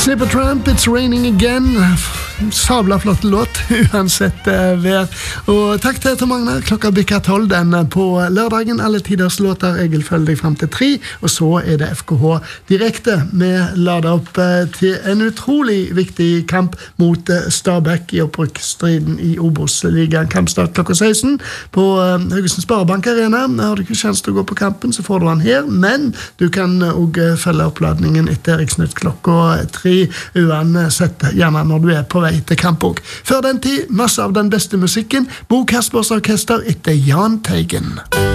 Supertramp, It's Raining Again. Sabla flott låt, uansett vær. Og takk til Magne. Klokka bikker 12 den på lørdagen. Alle tiders låter. Jeg vil følge deg frem til 3. Og så det FKH direkte. Vi lader opp til en utrolig viktig kamp mot Stabæk i opprykksstriden i Obos-ligaen. Kampstart klokka 16 på Haugesund Sparebank Arena. Har du ikke sjans til å gå på kampen, så får du den her. Men du kan også følge oppladningen etter Riksnytt klokka 3. Uansett gjerne når du på vei til kamp også. Før den tid, masse av den beste musikken. Bo Kaspers Orkester etter Jahn Teigen.